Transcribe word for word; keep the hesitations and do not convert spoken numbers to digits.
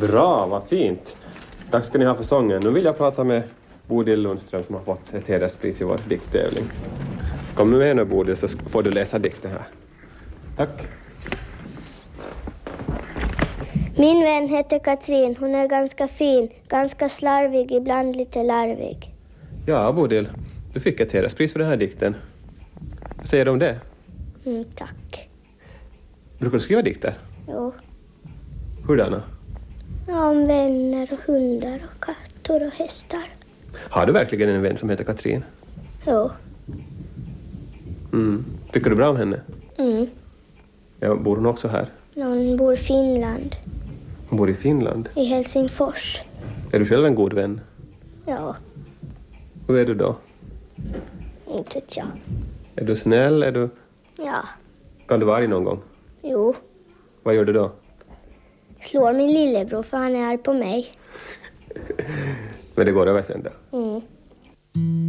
Bra, vad fint. Tack ska ni ha för sången. Nu vill jag prata med Bodil Lundström som har fått ett hederspris i vår dikttävling. Kom nu med nu, Bodil, så får du läsa dikten här. Tack. Min vän heter Katrin. Hon är ganska fin, ganska slarvig, ibland lite larvig. Ja, Bodil, du fick ett hederspris för den här dikten. Vad säger du om det? Mm, tack. Brukar du skriva dikter? Jo. Hurdana? Ja, om vänner och hundar och katter och hästar. Har du verkligen en vän som heter Katrin? Jo. Mm. Tycker du bra om henne? Mm. Ja, bor hon också här? Hon bor i Finland. Hon bor i Finland? I Helsingfors. Är du själv en god vän? Ja, Hur är du då? inte vet jag. Är du snäll? Är du... Ja, Kan du vara arg någon gång? jo. Vad gör du då? Slår min lillebror för han är arg på mig. Men det går över sen då. Mm.